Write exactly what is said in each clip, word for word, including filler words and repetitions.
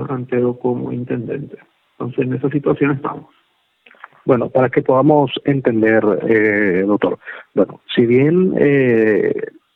Antero como intendente. Entonces, en esa situación estamos. Bueno, para que podamos entender, eh, doctor, bueno, si bien eh,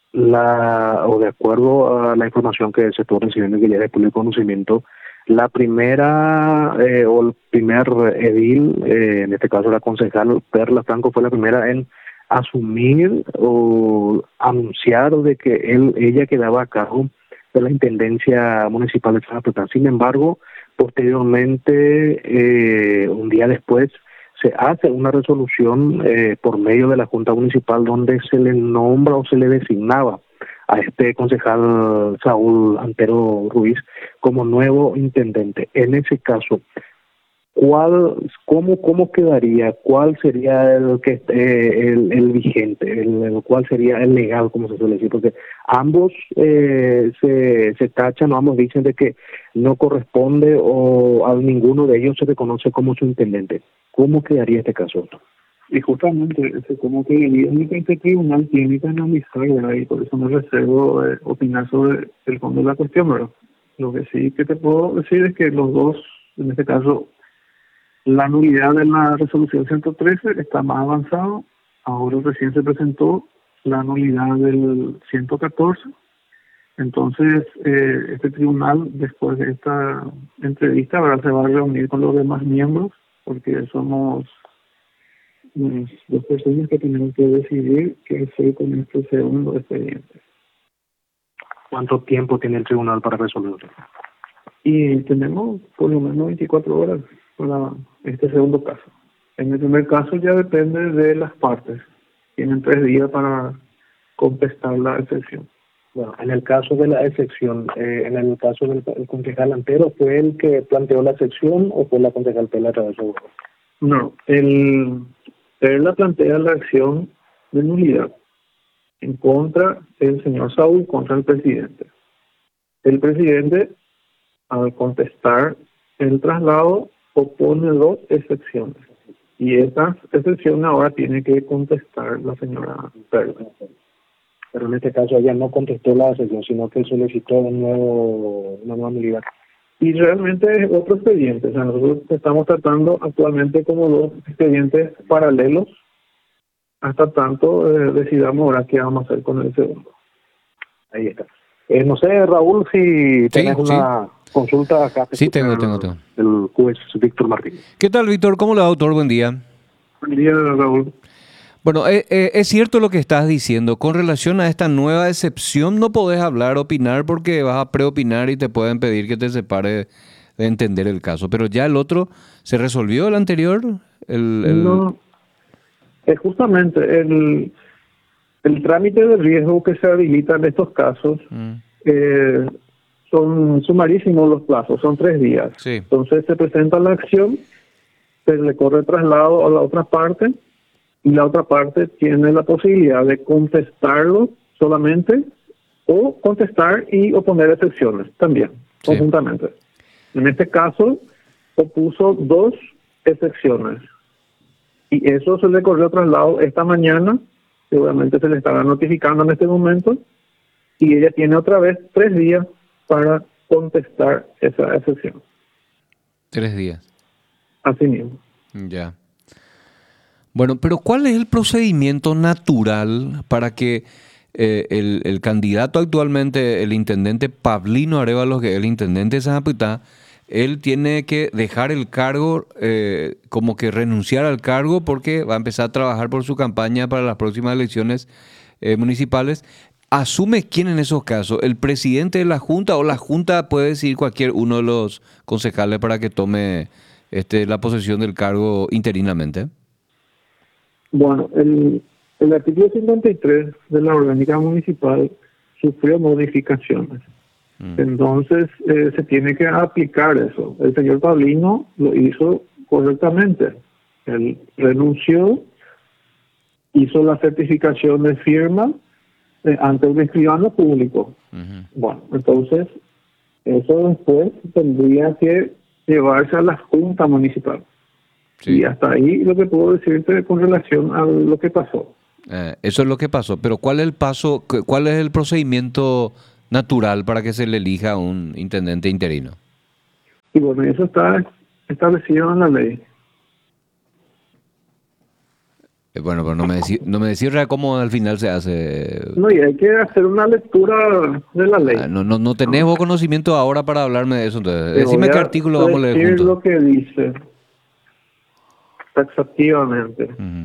la o de acuerdo a la información que se estuvo recibiendo y que ya de público conocimiento, la primera eh, o el primer edil, eh, en este caso la concejal Perla Franco, fue la primera en asumir o anunciar de que él ella quedaba a cargo de la Intendencia Municipal de San Apetán. Sin embargo, posteriormente, eh, un día después, se hace una resolución eh, por medio de la Junta Municipal donde se le nombra o se le designaba a este concejal Saúl Antero Ruiz como nuevo intendente. En ese caso, ¿cuál, cómo, cómo quedaría? ¿Cuál sería el que eh, el, el vigente? El, el, ¿Cuál sería el legal, como se suele decir? Porque ambos eh, se, se tachan, o ambos dicen de que no corresponde o a ninguno de ellos se reconoce como su intendente. ¿Cómo quedaría este caso? Y justamente, ese, como que el este tribunal tiene que analizar, ¿verdad? Y por eso me reservo eh, opinar sobre el fondo de la cuestión, ¿verdad? Lo que sí que te puedo decir es que los dos, en este caso, la nulidad de la resolución ciento trece está más avanzado. Ahora recién se presentó la nulidad del ciento catorce. Entonces, eh, este tribunal, después de esta entrevista, ahora se va a reunir con los demás miembros, porque somos mm, dos personas que tenemos que decidir qué hacer con este segundo expediente. ¿Cuánto tiempo tiene el tribunal para resolverlo? Y tenemos por lo menos veinticuatro horas para este segundo caso. En el primer caso ya depende de las partes. Tienen tres días para contestar la excepción. Bueno, en el caso de la excepción, eh, en el caso del el concejal Antero, ¿fue el que planteó la excepción o fue la concejal Perla a través de su... No, el Perla plantea la acción de nulidad en contra del señor Saúl, contra el presidente. El presidente, al contestar el traslado, opone dos excepciones. Y esas excepciones ahora tiene que contestar la señora Perla. Pero en este caso ella no contestó la excepción, sino que solicitó un nuevo, una nueva nulidad. Y realmente es otro expediente. O sea, nosotros estamos tratando actualmente como dos expedientes paralelos hasta tanto eh, decidamos ahora qué vamos a hacer con el segundo. Ahí está. Eh, no sé, Raúl, si tenés sí, una sí. consulta acá. Sí, tengo, tengo, tengo. El juez Víctor Martín. ¿Qué tal, Víctor? ¿Cómo le va, doctor? Buen día. Buen día, Raúl. Bueno, eh, eh, es cierto lo que estás diciendo. Con relación a esta nueva excepción, no podés hablar, opinar, porque vas a preopinar y te pueden pedir que te separe de entender el caso. Pero ya el otro, ¿se resolvió el anterior? El, el... No, es justamente el, el trámite de riesgo que se habilita en estos casos. Mm. Eh, son sumarísimos los plazos, son tres días. Sí. Entonces se presenta la acción, se le corre traslado a la otra parte, y la otra parte tiene la posibilidad de contestarlo solamente o contestar y oponer excepciones también, sí, conjuntamente. En este caso, opuso dos excepciones y eso se le corrió traslado esta mañana, seguramente se le estará notificando en este momento, y ella tiene otra vez tres días para contestar esa excepción. Tres días. Así mismo. Ya. Bueno, pero ¿cuál es el procedimiento natural para que eh, el, el candidato actualmente, el intendente Pablino Arévalo, que es el intendente de San Apetá, él tiene que dejar el cargo, eh, como que renunciar al cargo porque va a empezar a trabajar por su campaña para las próximas elecciones eh, municipales? ¿Asume quién en esos casos? ¿El presidente de la Junta o la Junta puede decidir cualquier uno de los concejales para que tome este, la posesión del cargo interinamente? Bueno, el, el artículo cincuenta y tres de la orgánica municipal sufrió modificaciones. Mm. Entonces, eh, se tiene que aplicar eso. El señor Pablino lo hizo correctamente. Él renunció, hizo la certificación de firma eh, ante un escribano público. Uh-huh. Bueno, entonces, eso después tendría que llevarse a la Junta Municipal. Sí. Y hasta ahí lo que puedo decirte con relación a lo que pasó. Eh, eso es lo que pasó, pero ¿cuál es el paso, cuál es el procedimiento natural para que se le elija a un intendente interino? Y bueno, eso está establecido en la ley. Eh, Bueno, pero no me decís no me decís Rea, cómo al final se hace. No, y hay que hacer una lectura de la ley. Ah, no, no, no tenés vos conocimiento ahora para hablarme de eso. Entonces, Te decime voy qué a artículo vamos a leer decir juntos. lo que dice taxativamente. Ujú.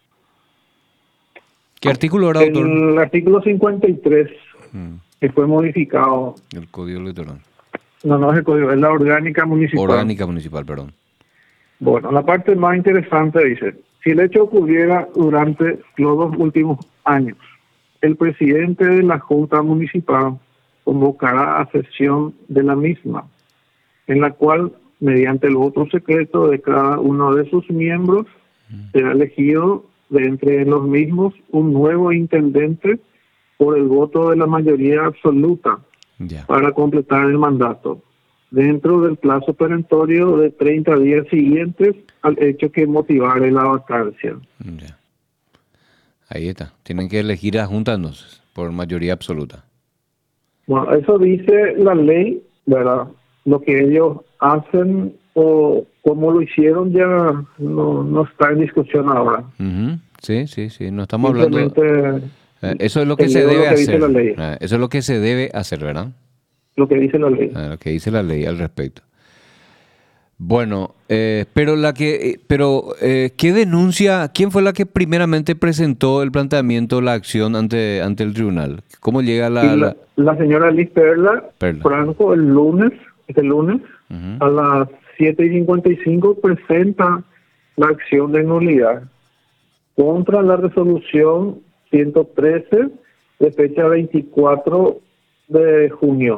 ¿Qué artículo era, autor? El artículo cincuenta y tres, Mm, que fue modificado, El Código Electoral. no, no es el código, es la orgánica municipal. Orgánica municipal, perdón. Bueno, la parte más interesante dice, si el hecho ocurriera durante los dos últimos años, el presidente de la Junta Municipal convocará a sesión de la misma, en la cual, mediante el voto secreto de cada uno de sus miembros, será elegido de entre los mismos un nuevo intendente por el voto de la mayoría absoluta Ya. para completar el mandato, dentro del plazo perentorio de treinta días siguientes al hecho que motivare la vacancia. Ya. Ahí está. Tienen que elegir a Junta entonces, por mayoría absoluta. Bueno, eso dice la ley, ¿verdad? Lo que ellos hacen o cómo lo hicieron ya no, no está en discusión ahora. Ujú. Sí, sí, sí. No estamos hablando. Simplemente Eh, Eso es lo que te se leo lo debe que dice hacer. la ley. Eh, Eso es lo que se debe hacer, ¿verdad? lo que dice la ley. Eh, Lo que dice la ley al respecto. Bueno, eh, pero la que, eh, pero eh, ¿qué denuncia? ¿Quién fue la que primeramente presentó el planteamiento, la acción ante ante el tribunal? ¿Cómo llega la? Y la, la- la señora Liz Perla, Perla. Franco el lunes, este lunes, Ujú. a las siete y cincuenta y cinco presenta la acción de nulidad contra la resolución ciento trece de fecha veinticuatro de junio.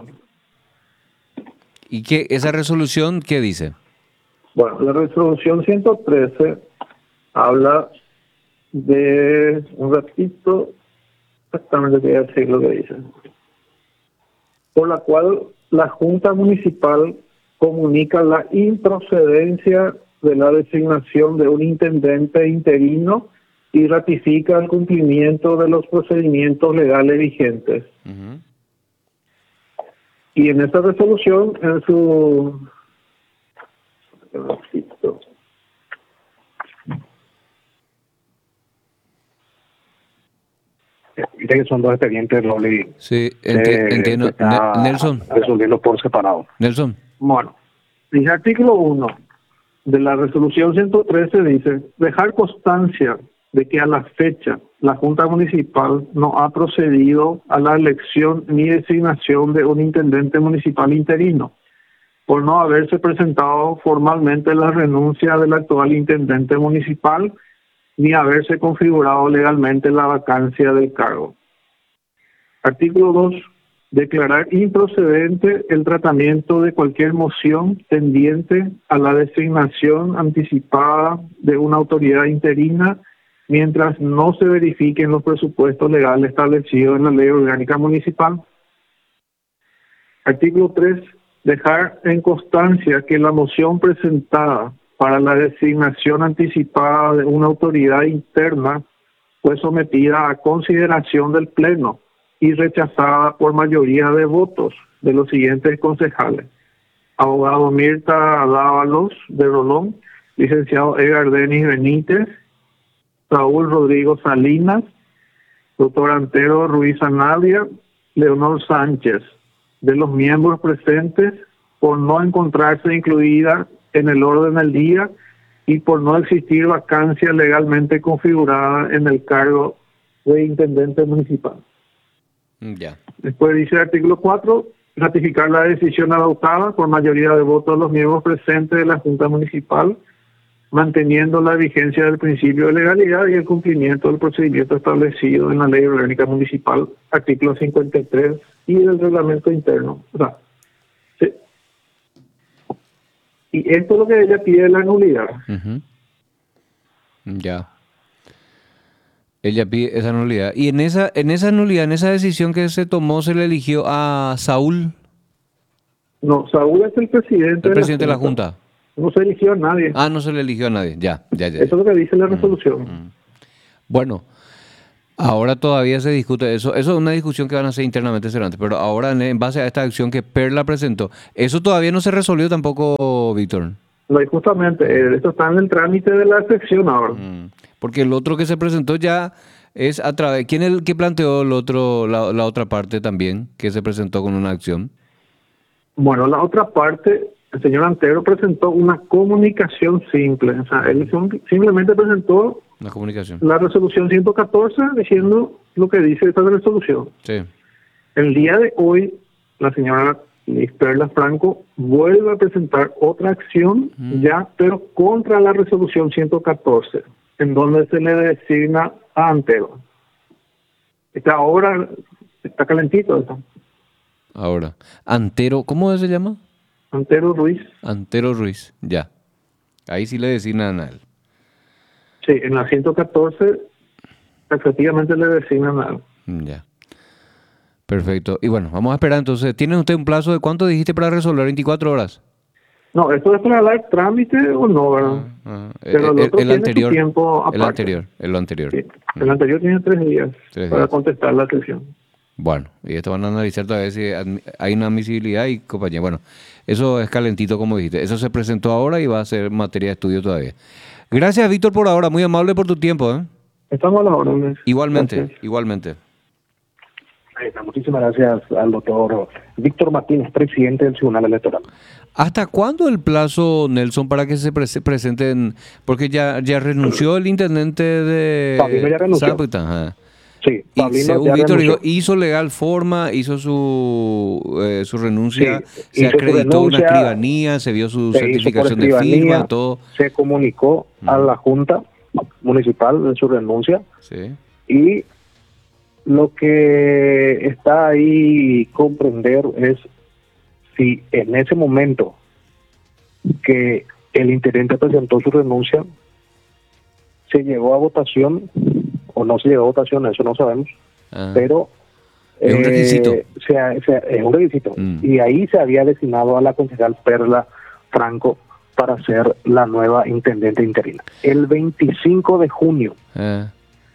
¿Y qué esa resolución qué dice? Bueno, la resolución ciento trece habla de, un ratito, exactamente te voy a decir lo que dice, por la cual la Junta Municipal comunica la improcedencia de la designación de un intendente interino y ratifica el cumplimiento de los procedimientos legales vigentes. Ujú. Y en esta resolución, en su... un ratito. Mire que son dos expedientes, Rolly, Sí, enti- eh, entiendo. que está Ne- Nelson, resolviendo por separado. Nelson. Bueno, dice artículo uno de la resolución ciento trece, dice, dejar constancia de que a la fecha la Junta Municipal no ha procedido a la elección ni designación de un intendente municipal interino, por no haberse presentado formalmente la renuncia del actual intendente municipal ni haberse configurado legalmente la vacancia del cargo. Artículo dos. Declarar improcedente el tratamiento de cualquier moción tendiente a la designación anticipada de una autoridad interina mientras no se verifiquen los presupuestos legales establecidos en la Ley Orgánica Municipal. Artículo tres. Dejar en constancia que la moción presentada para la designación anticipada de una autoridad interna fue sometida a consideración del Pleno y rechazada por mayoría de votos de los siguientes concejales: abogado Mirta Dávalos de Rolón, licenciado Edgar Denis Benítez, Saúl Rodrigo Salinas, doctor Antero Ruiz Anavia, Leonor Sánchez. De los miembros presentes, por no encontrarse incluida en el orden del día y por no existir vacancia legalmente configurada en el cargo de intendente municipal. Ya. Después dice el artículo cuatro, ratificar la decisión adoptada por mayoría de votos de los miembros presentes de la Junta Municipal, manteniendo la vigencia del principio de legalidad y el cumplimiento del procedimiento establecido en la Ley Orgánica Municipal, artículo cincuenta y tres, y del reglamento interno. O sea, sí. Y esto es lo que ella pide, la nulidad. Ujú. Ya. Ella pide esa nulidad. Y en esa, en esa nulidad, en esa decisión que se tomó, se le eligió a Saúl, No, Saúl es el presidente, el presidente de la Junta. No se eligió a nadie. Ah, no se le eligió a nadie. Ya, ya, ya. Eso es lo que dice la resolución. Bueno, Ahora todavía se discute eso. Eso es una discusión que van a hacer internamente Cervantes, pero ahora en, en base a esta acción que Perla presentó, eso todavía no se resolvió tampoco, Víctor. No, y justamente, eh, esto está en el trámite de la sección ahora. Mm, porque el otro que se presentó ya es a través... ¿Quién es el que planteó el otro, la, la otra parte también, que se presentó con una acción? Bueno, la otra parte, el señor Antero presentó una comunicación simple. O sea, él sim- simplemente presentó Una comunicación. la resolución ciento catorce diciendo lo que dice esta resolución. Sí. El día de hoy, la señora Liz Perla Franco vuelve a presentar otra acción Mm. ya, pero contra la resolución ciento catorce, en donde se le designa a Antero. Esta ahora está calentito, está. Ahora. Antero, ¿cómo se llama? Antero Ruiz. Antero Ruiz, ya. Ahí sí le designan a él. Sí, en la ciento catorce efectivamente le designan a él. Mm, Ya. Perfecto. Y bueno, vamos a esperar entonces. ¿Tiene usted un plazo de cuánto dijiste para resolver? veinticuatro horas. No, esto es para dar trámite o no, ¿verdad? Ah, Pero el el, otro el tiene su anterior. tiempo El aparte. anterior. El anterior. Sí. El anterior tiene tres días Tres para días. contestar la sesión. Bueno, y esto van a analizar todavía si admi- hay una admisibilidad y compañía. Bueno, eso es calentito, como dijiste. Eso se presentó ahora y va a ser materia de estudio todavía. Gracias, Víctor, por ahora. Muy amable por tu tiempo. ¿eh? Estamos a la orden. Igualmente, Gracias. igualmente. Ahí está. Muchísimas gracias al doctor Víctor Martínez, presidente del Tribunal Electoral. ¿Hasta cuándo el plazo, Nelson, para que se pre- presenten? Porque ya, ya renunció el intendente de Pablino ya renunció. Zapuita, ajá. Sí, Y Pablino según ya Víctor renunció. dijo, hizo legal forma, hizo su eh, su renuncia, Sí, se hizo su acreditó una renuncia, escribanía, se vio su Se hizo por certificación de escribanía, firma, todo. se comunicó a la Junta Municipal de su renuncia Sí. y lo que está ahí comprender es si en ese momento que el intendente presentó su renuncia se llegó a votación o no se llegó a votación, eso no sabemos, Ah. pero Es un requisito. se ha- se ha- es un requisito. Mm. Y ahí se había designado a la concejal Perla Franco para ser la nueva intendente interina. El veinticinco de junio Ah.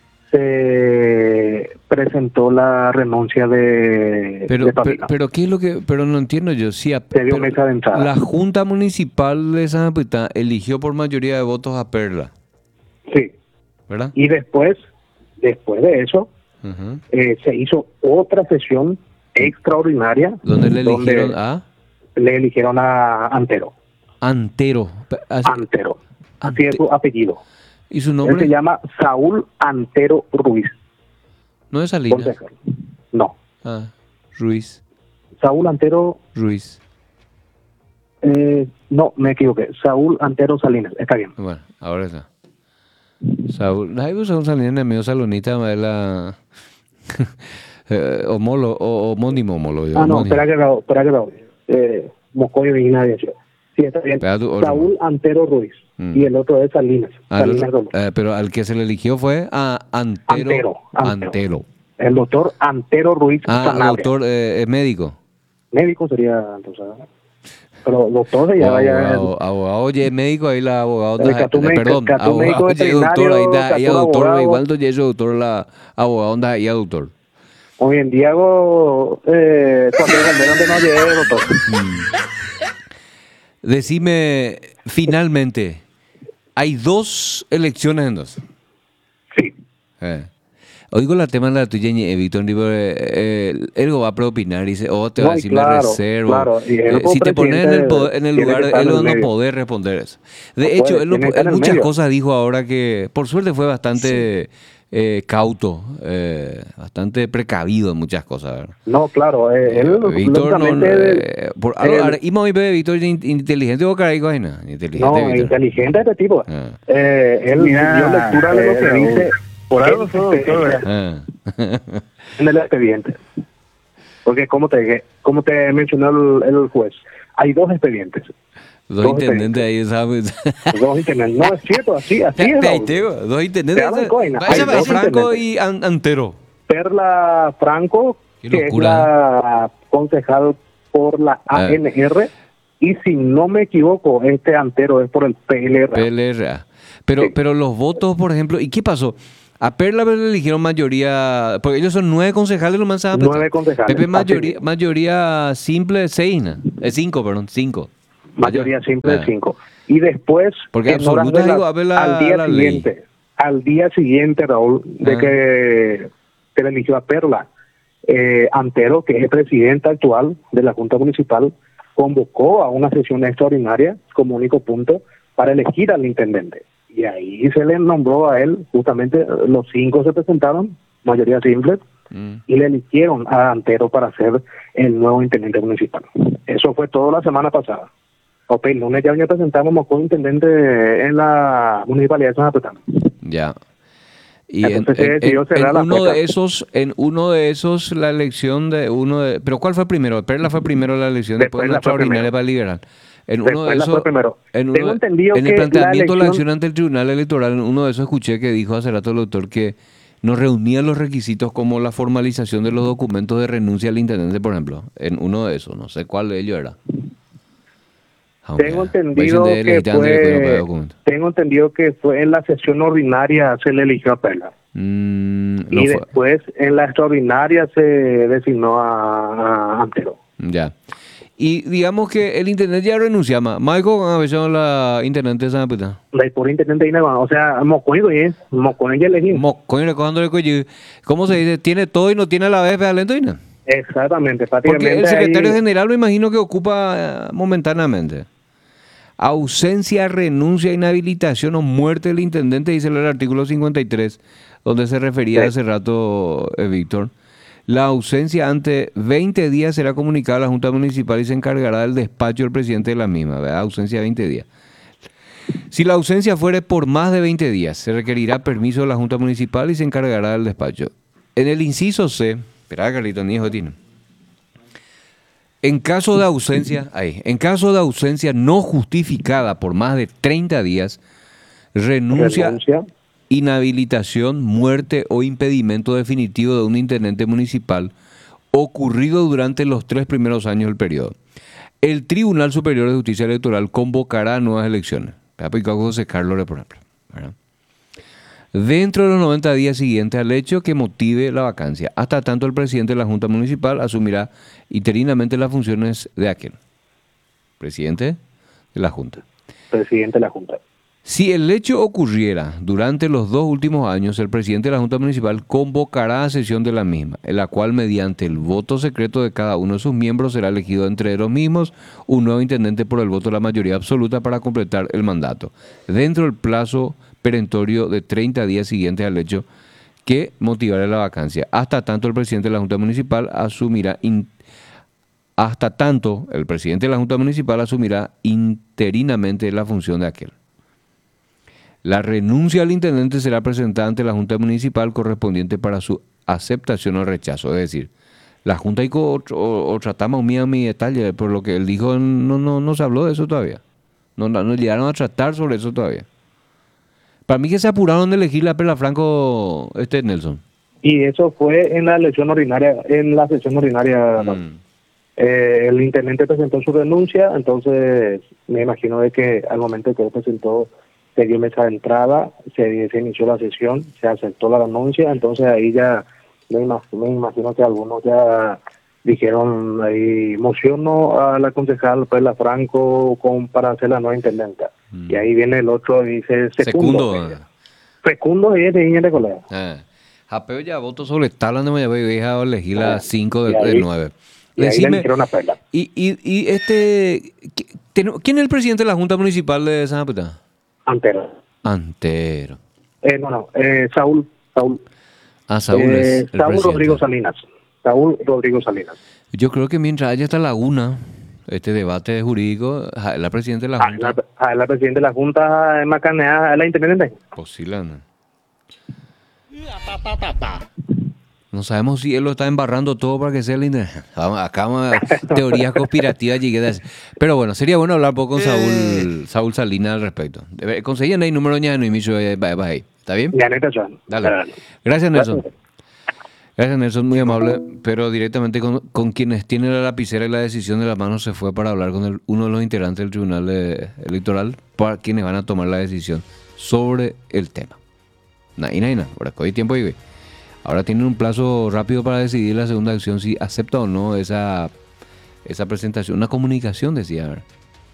se presentó la renuncia de, Pero, de pero, Pablino. pero ¿qué es lo que...? Pero no entiendo yo. Sí, a- Se dio pero mesa de entrada. la Junta Municipal de San Zapuita eligió por mayoría de votos a Perla, Sí. ¿verdad? Y después, después de eso, Ujú. eh, se hizo otra sesión extraordinaria ¿Dónde le donde eligieron a le eligieron a Antero. Antero? Pe- así- Antero. Así Ante- es su apellido. ¿Y su Él nombre? se llama Saúl Antero Ruiz. No es Salinas. Concejal. No. Ah, Ruiz. Saúl Antero, Ruiz. eh, no, me equivoqué. Saúl Antero Salinas, está bien. Bueno, ahora está. Saúl. Ahí usa un Salinas medio salonita, de la... eh, homólogo, o, homónimo, homólogo. Ah, no, homónimo. espera que no, espera que no. Eh, Moscoyo y nadie. Sí, está bien. Espera tu orden. Saúl Antero Ruiz. Mm. Y el otro es Salinas. Al- Salinas Gómez. eh, pero al que se le eligió fue a Antero. Antero, Antero. Antero. El doctor Antero Ruiz Ah, Sanabria. doctor, eh, es médico. Médico sería, entonces. Pero doctor se O llama ya. abogado, abogado, oye, médico, ahí la abogado. El anda- catú eh, médico- perdón, catú abogado, médico oye, doctor, ahí está, ahí veterinario, doctor, catú igual abogado. no es doctor, la abogado, anda ahí doctor. Hoy en día hago eh, cuando el donde no llegue, doctor. Decime, finalmente, hay dos elecciones en dos. Sí. Eh. Oigo la tema de la tuya, eh, Víctor, digo, eh, eh, él va a preopinar y dice, oh, te va a No, y decir, claro, me reservo. claro, y él Eh, como si te pones en el, poder- en el presidente lugar, tiene que estar él en no el va a medio. poder responder eso. De No hecho, puede, él, no- tiene que estar él en el muchas medio. cosas dijo ahora que, por suerte, fue bastante eh, cauto, eh, bastante precavido en muchas cosas. ¿verdad? No, claro, eh, él Víctor, no, lógicamente, eh, por, él- ahora, y mami, bebé, Víctor, in- inteligente o caray, vaina, inteligente, no, Víctor. inteligente este tipo. Ah. Eh, él Mira, dio lectura de lo que eh, dice por en algo son este- doctores. Ah. en el expediente. Porque como te como te mencionó el, el juez, hay dos expedientes. Dos Dos intendentes ahí, ¿sabes? Dos intendentes. No es cierto, así, así es. Te- Raúl. te digo, dos intendentes. Te hablan coina. Ese Hay va dos Franco intendentes. y An- Antero. Perla Franco, Qué que es locura, la concejal por la Ah. A N R, y si no me equivoco, este Antero es por el P L R. P L R A. Pero, Sí. pero los votos, por ejemplo, ¿y qué pasó? A Perla le eligieron mayoría, porque ellos son nueve concejales, lo más Nueve concejales. Pepe mayoría, mayoría simple, seis, ¿no? Eh, cinco, perdón, cinco. Mayoría Mayor- simple, ah. cinco. Y después, Porque en horas absoluta, de la- digo, a ver la- al día la ley. siguiente, al día siguiente, Raúl, de Ah. que se le eligió a Perla, eh, Antero, que es el presidente actual de la Junta Municipal, convocó a una sesión extraordinaria como único punto para elegir al intendente. Y ahí se le nombró a él, justamente los cinco se presentaron, mayoría simple, Mm. y le eligieron a Antero para ser el nuevo intendente municipal. Eso fue toda la semana pasada. Ok, el lunes ya presentamos como intendente en la municipalidad de San Apetán. Ya. Y en, Entonces se en- decidió en- cerrar en la uno puerta. de esos, en uno de esos, la elección de uno de, pero ¿cuál fue primero? Perla fue primero la elección, después, Después la la fue extraordinaria primero. para liberal. En uno Después de la esos, fue primero. en, uno Tengo de- entendido en que el la planteamiento de la elección- acción ante el Tribunal Electoral, en uno de esos escuché que dijo hace rato el doctor que no reunía los requisitos como la formalización de los documentos de renuncia al intendente, por ejemplo. En uno de esos, no sé cuál de ellos era. Aunque, Tengo vayan entendido de que legitante que cuidan para el fue, documento. tengo entendido que fue en la sesión ordinaria se le eligió a Perla. Mm, no y fue. después en la extraordinaria se designó a, a Antero. Ya. Y digamos que el internet ya renunciaba. Michael, a veces la internet de esa puta. La por intendente y nada, o sea, mocoigo y mocoigo ya elegí. Mo- coño, recojándole coño. ¿Cómo se dice? Tiene todo y no tiene a la vez talento y nada. Exactamente, prácticamente. Porque el secretario ahí- general me imagino que ocupa eh, momentáneamente. Ausencia, renuncia, inhabilitación o muerte del intendente, dice el artículo cincuenta y tres, donde se refería Sí. hace rato eh, Víctor. La ausencia ante veinte días será comunicada a la Junta Municipal y se encargará del despacho del presidente de la misma, ¿verdad? Ausencia de veinte días. Si la ausencia fuere por más de veinte días, se requerirá permiso de la Junta Municipal y se encargará del despacho. En el inciso C, espera, Carlito, ni hijo tiene. En caso de ausencia, ahí, en caso de ausencia no justificada por más de treinta días, renuncia, renuncia. inhabilitación, muerte o impedimento definitivo de un intendente municipal ocurrido durante los tres primeros años del periodo. El Tribunal Superior de Justicia Electoral convocará nuevas elecciones. José Carlos, por ejemplo, ¿verdad? Dentro de los noventa días siguientes al hecho que motive la vacancia. Hasta tanto el presidente de la Junta Municipal asumirá interinamente las funciones de aquel. Presidente de la Junta. Presidente de la Junta. Si el hecho ocurriera durante los dos últimos años, el presidente de la Junta Municipal convocará a sesión de la misma, en la cual mediante el voto secreto de cada uno de sus miembros será elegido entre los mismos un nuevo intendente por el voto de la mayoría absoluta para completar el mandato, dentro del plazo perentorio de treinta días siguientes al hecho que motivará la vacancia. Hasta tanto el presidente de la Junta Municipal asumirá in- hasta tanto el presidente de la Junta Municipal asumirá interinamente la función de aquel. La renuncia al intendente será presentada ante la Junta Municipal correspondiente para su aceptación o rechazo. Es decir, la Junta y co- o, o, o tratamos mi, mi detalle, por lo que él dijo, no, no, no se habló de eso todavía. No, no, no llegaron a tratar sobre eso todavía. Para mí que se apuraron de elegir la Perla Franco, este Nelson. Y eso fue en la elección ordinaria, en la sesión ordinaria. ¿no? Mm. Eh, el intendente presentó su renuncia, entonces me imagino de que al momento que él presentó se dio mesa de entrada, se, se inició la sesión, se aceptó la renuncia, entonces ahí ya me imagino, me imagino que algunos ya dijeron ahí mociono a la concejal Perla Franco con, para hacer la nueva intendenta. Mm. Y ahí viene el otro y dice Secundo. secundo. Fecundo y es de Niña de Colega. Ah. Japeo ya voto sobre tabla de Mayagüez y dejado elegir las cinco Y de, ahí- de nueve. Y ahí le Decime, eligieron a Perla. y, y, y este, ¿qui- ten- ¿quién es el presidente de la Junta Municipal de San Apetá? Antero. Antero. Eh, no, no, eh, Saúl, Saúl. Ah, Saúl Eh, es el Saúl presidente. Rodrigo Salinas. Saúl Rodrigo Salinas. Yo creo que mientras haya esta laguna, este debate jurídico, ja, la presidenta de la Ah, Junta, la, ah, la presidenta de la Junta de Macanea, la independiente. posible, ¿no? No sabemos si él lo está embarrando todo para que sea el inter- Vamos, acá vamos a- teorías conspirativas llegué a decir. Pero bueno, sería bueno hablar un poco con Saúl, Saúl Salinas al respecto. Debe- Conseguían ahí número ya no inicio de ahí. ¿Está bien? Ya, neta, Joan. Dale. Gracias, Nelson. Gracias, Nelson, muy amable, pero directamente con, con quienes tienen la lapicera y la decisión de la mano se fue para hablar con el- uno de los integrantes del Tribunal eh, Electoral, para quienes van a tomar la decisión sobre el tema. Naina, naina, ahora hoy tiempo y ahora tienen un plazo rápido para decidir la segunda acción si acepta o no esa, esa presentación, una comunicación, decía. ¿Verdad?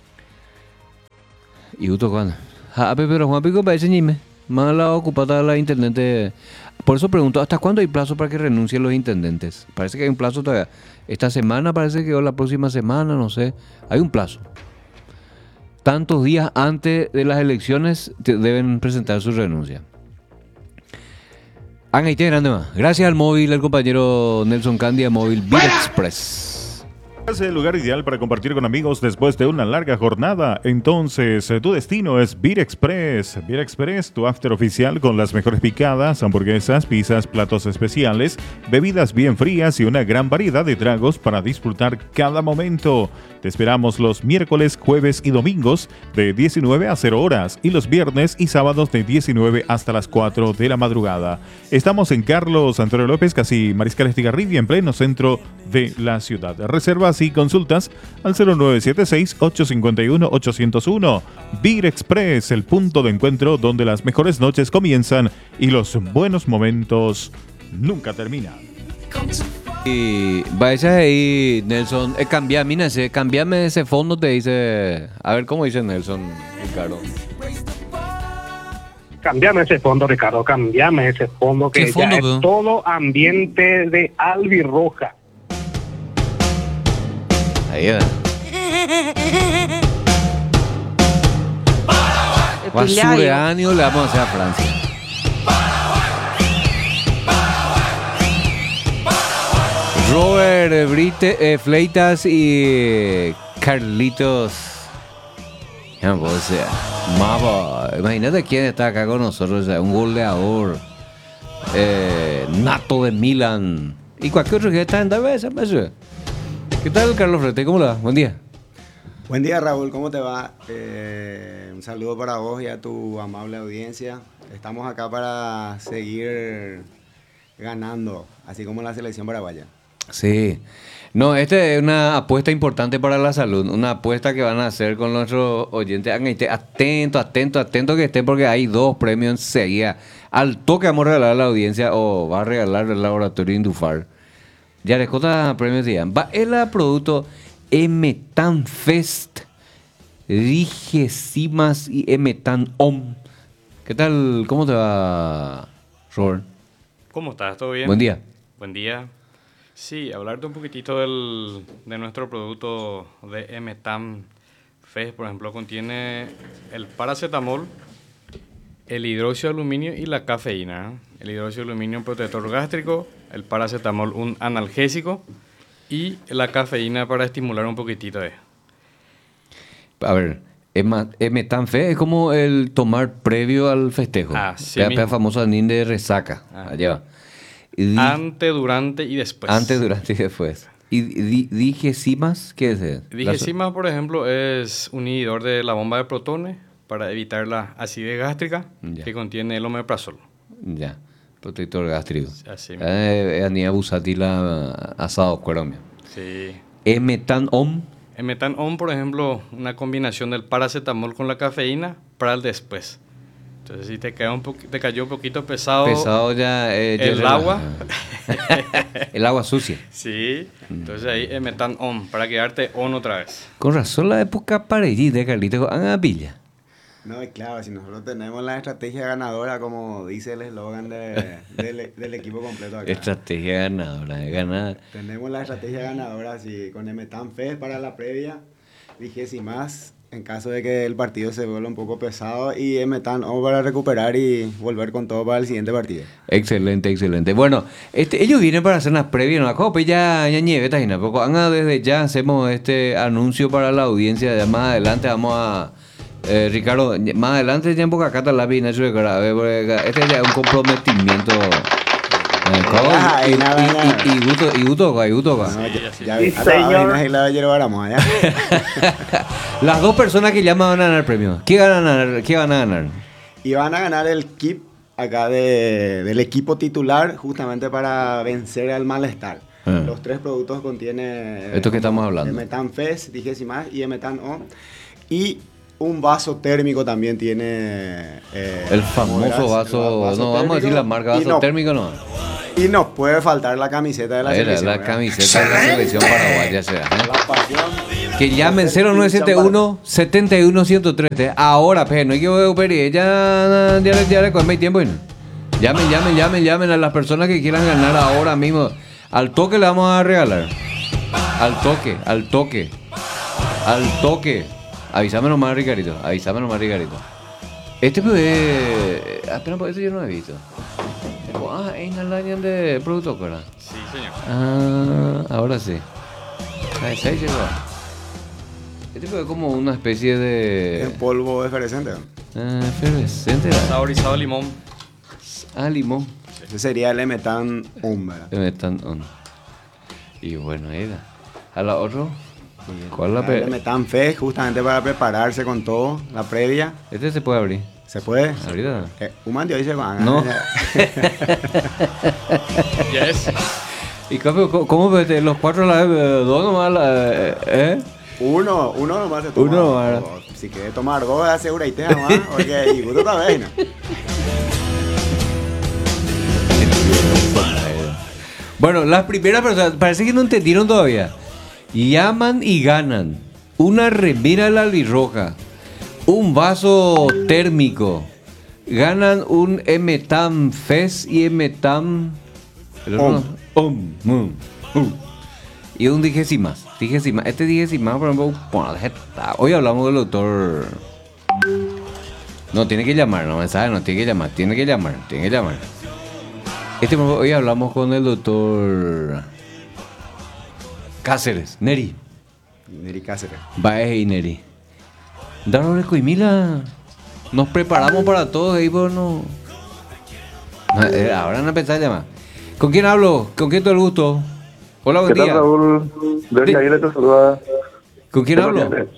Y Uto cuando, ah, pero Juan Pico parece ñime, más la ocupada la intendente. Por eso pregunto, ¿hasta cuándo hay plazo para que renuncien los intendentes? Parece que hay un plazo todavía. Esta semana parece que o la próxima semana, no sé. Hay un plazo. Tantos días antes de las elecciones deben presentar su renuncia. Anga y te grande más. Gracias al móvil, al compañero Nelson Candia, móvil Beer Express. Es el lugar ideal para compartir con amigos después de una larga jornada. Entonces, tu destino es Beer Express. Beer Express, tu after oficial con las mejores picadas, hamburguesas, pizzas, platos especiales, bebidas bien frías y una gran variedad de tragos para disfrutar cada momento. Te esperamos los miércoles, jueves y domingos de diecinueve a cero horas y los viernes y sábados de diecinueve hasta las cuatro de la madrugada. Estamos en Carlos Antonio López, casi Mariscal Estigarribia, en pleno centro de la ciudad. Reservas y consultas al cero nueve siete seis, ocho cinco uno, ocho cero uno. Beer Express, el punto de encuentro donde las mejores noches comienzan y los buenos momentos nunca terminan. Y vaya ahí, Nelson, eh, cambia, mira, ese, cambiame ese fondo, te dice. A ver cómo dice Nelson, Ricardo. Cambiame ese fondo, Ricardo, cambiame ese fondo, que ¿Qué fondo, ya bro? es todo ambiente de albirroja. Ahí va. Basureáneo le vamos a hacer a Francia. Robert Brite, eh, Fleitas y Carlitos. Ya no puedo ser. Mapa. Imagínate quién está acá con nosotros. O sea, un goleador eh, nato de Milan. Y cualquier otro que está en Davesa. ¿Qué tal, Carlos Frete? ¿Cómo le va? Buen día. Buen día, Raúl. ¿Cómo te va? Eh, un saludo para vos y a tu amable audiencia. Estamos acá para seguir ganando, así como la selección paraguaya. Sí. No, esta es una apuesta importante para la salud. Una apuesta que van a hacer con nuestros oyentes. Atento, atento, atento que estén porque hay dos premios enseguida. Al toque vamos a regalar a la audiencia o va a regalar el laboratorio Indufar. Ya les conta premios de Va el producto Emetan Fest, Digesimas y Emetan Om. ¿Qué tal? ¿Cómo te va, Robert? ¿Cómo estás? ¿Todo bien? Buen día. Buen día. Sí, hablarte un poquitito del, de nuestro producto de Emetan Fest, por ejemplo, contiene el paracetamol, el hidróxido de aluminio y la cafeína. El hidróxido de aluminio un protector gástrico, el paracetamol un analgésico y la cafeína para estimular un poquitito de. A ver, Emetan Fest es como el tomar previo al festejo. Ah, sí. La famosa anin de resaca. Ah. Allá va. Di- Antes, durante y después. Antes, durante y después. ¿Y di- digesimas? ¿Qué es eso? Digesima, por ejemplo, es un inhibidor de la bomba de protones para evitar la acidez gástrica Ya. que contiene el omeprazol. Ya, protector gástrico. Así mismo. Eh, Anía busatila asado, cueromia. Sí. Emetan Om. El metanón, por ejemplo, una combinación del paracetamol con la cafeína para el después. Entonces, si te, queda un poqu- te cayó un poquito pesado, Pesado ya. eh, ya el relaja. agua. El agua sucia. Sí, entonces ahí el metanón para quedarte on otra vez. Con razón la época parejita, Carlito. Ah, pilla. No, y claro, si nosotros tenemos la estrategia ganadora, como dice el eslogan de, del, del equipo completo acá. Estrategia ganadora, de ganar. Tenemos la estrategia ganadora, así, con Emetan Fest para la previa, vigésimas, en caso de que el partido se vuelva un poco pesado, y Emetan O para recuperar y volver con todo para el siguiente partido. Excelente, excelente. Bueno, este, ellos vienen para hacer unas previas, ¿no? Copa, ya, ya nieve, tajina. Poco. Anga, desde ya hacemos este anuncio para la audiencia. Ya más adelante vamos a. Eh, Ricardo, más adelante ya en Boca Cata la vi, Nacho de Cara, este ya es un comprometimiento. Eh, ¿cómo? Ah, y, y nada, y, nada. y, y gusto, y gusto, y gusto. No, Sí, ya, así. ya Sí, vi. Hasta señor. ahora y la lleváramos allá. Las dos personas que llaman van a ganar el premio. ¿Qué van a ganar? ¿Qué van a ganar? Y van a ganar el kit acá de, del equipo titular justamente para vencer al malestar. Ah. Los tres productos contienen... Esto que estamos hablando. Emetan Fest, Digesimas y Emetan O. Y un vaso térmico también tiene. Eh, El famoso vaso, vaso no vamos a decir la marca, y vaso no- térmico no. Y nos puede faltar la camiseta de la Ahí la, selección. la ¿verdad? camiseta de la selección paraguaya será. ¿eh? La pasión. Que llamen cero nueve siete uno, siete uno, uno cero tres. Ahora, pe, no hay que operar. Ya, ya, ya le coge tiempo. ¿no? Llamen, llamen, llamen, llamen a las personas que quieran ganar ahora mismo. Al toque le vamos a regalar. Al toque, al toque. Al toque. Avísame nomás, Ricardito. Avísame nomás, Ricardito. Este pues es... Espera, por eso yo no he visto. Ah, es una línea de producto, ¿verdad? Sí, señor. Ah, ahora sí. Ahí se llegó. Este fue como una especie de... En polvo efervescente. Ah, efervescente. ¿verdad? Saborizado a limón. Ah, limón. Ese sería el Emetan Um, ¿verdad? Que me están on. Y bueno, ahí da. A la otra. ¿Cuál la El pe... Emetan Fest, justamente para prepararse con todo, la previa. Este se puede abrir. ¿Se puede? Ahorita. Eh, un man de hoy se van. No. Yes. ¿Y cómo, cómo, cómo ves? Los cuatro a la vez? eh, ¿Dos nomás? La, eh, ¿eh? Uno, uno nomás se toma. Uno nomás. O si quieres tomar dos, asegura y te nomás. Porque y gusto también, ¿no? Bueno, las primeras personas, parece que no entendieron todavía. Llaman y ganan una remera de la albirroja, un vaso térmico, ganan un Emetam Fest y Emetam Om. Om, um, um. Y un digesimas, digesimas. Este digesimas, por ejemplo, bueno, está- hoy hablamos del doctor. No, tiene que llamar, no mensaje, no tiene que llamar, tiene que llamar, tiene que llamar. Este, por ejemplo, hoy hablamos con el doctor Cáceres, Neri. Neri Cáceres. Baez y Neri. Daron y Mila. Nos preparamos para todo ahí, pero no. No, eh, ahora no empezar a llamar. ¿Con quién hablo? ¿Con quién todo el gusto? Hola, buen ¿Qué tal, día. Raúl? Desde Sí. ahí le te saluda. ¿Con quién ¿Qué hablo? tal?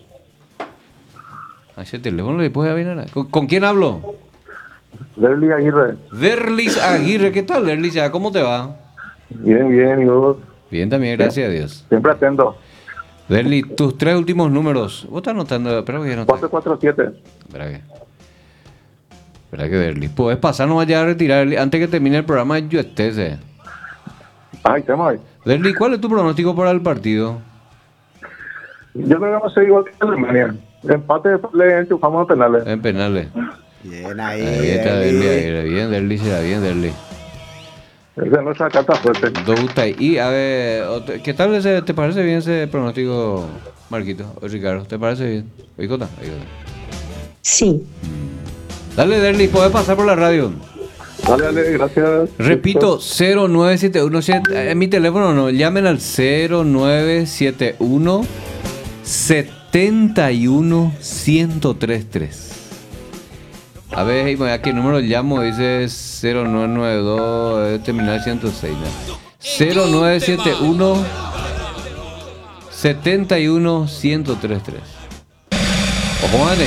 A ese teléfono le puede avinar. ¿Con, ¿Con quién hablo? Derli Aguirre. Derlis Aguirre. ¿Qué tal, Derlis? ¿Cómo te va? Bien, bien, y vos Bien también, gracias a Dios. siempre atento. Derlis, tus tres últimos números. ¿Vos estás anotando? Espera que no cuatro cuatro siete. Espera que. Espera que Derlis. Puedes pasar nomás ya a retirar antes que termine el programa. Yo esté. Ay, te ahí. Derlis, ¿cuál es tu pronóstico para el partido? Yo creo que vamos a ser igual que Alemania. Empate, después le enchufamos a penales. En penales. Bien ahí. Ahí está Derli. Derlis. Aguirre. Bien, Derlis, será bien, Derlis. Esa es nuestra carta fuerte. Dos gusta ahí. Y a ver, ot- ¿qué tal ese, te parece bien ese pronóstico, Marquito o Ricardo? ¿Te parece bien? Oicota, oicota. Sí. Dale, Derlis, podés pasar por la radio. Dale, dale, gracias. Repito, cero nueve siete uno, en mi teléfono no, llamen al cero nueve siete uno, siete uno, uno cero tres tres. A ver, ¿a qué número llamo? Dice cero nueve nueve dos, eh, terminal ciento seis. ¿no? cero nueve siete uno, siete uno, uno cero tres tres. Ojo, Ane.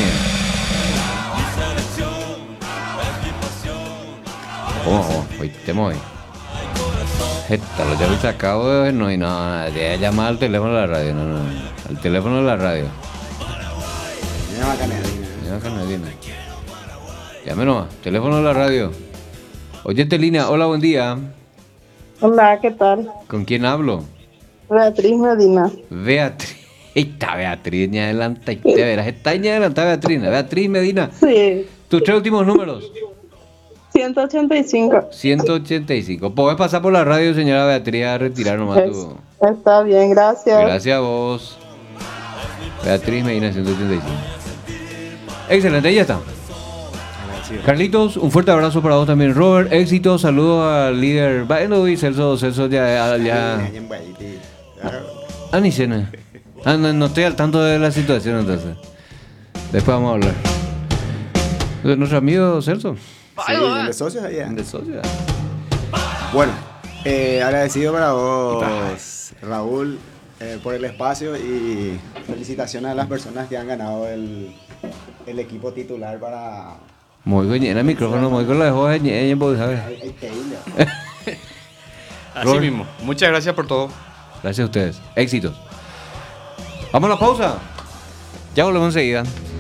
Ojo, ojo, hoy te muevo. Esta, lo ya acabo de no y no, de llamar al teléfono de la radio, no, no, no, al teléfono de la radio. Mira, bacana, Derli. Llama Canadina. Llame nomás, teléfono de la radio. Oyente línea, hola, buen día. Hola, ¿qué tal? ¿Con quién hablo? Beatriz Medina. Beatriz. Esta Beatriz, ni adelanta, y te verás, está ni adelanta Beatriz, Beatriz Medina. Sí, Tus tres últimos números. ciento ochenta y cinco. ciento ochenta y cinco. Podés pasar por la radio, señora Beatriz, a retirar nomás Es- tu... está bien, gracias. Gracias a vos. Beatriz Medina, ciento ochenta y cinco. Excelente, ya está. Carlitos, un fuerte abrazo para vos también. Robert, éxito, saludos al líder. Bueno, y Celso, Celso ya... ya... Ah, ni cena. Ah, no, no estoy al tanto de la situación entonces. Después vamos a hablar. De nuestro amigo Celso. Sí, de socios allá. De socio. Bueno, eh, agradecido para vos, Raúl, eh, por el espacio y felicitaciones a las personas que han ganado el, el equipo titular para... Muy bien, en el micrófono, muy con la dejó en en pues, ¿sabes? Ay, ay, qué hilo. Así Robert. mismo. Muchas gracias por todo. Gracias a ustedes. Éxitos. Vamos a la pausa. Ya volvemos enseguida.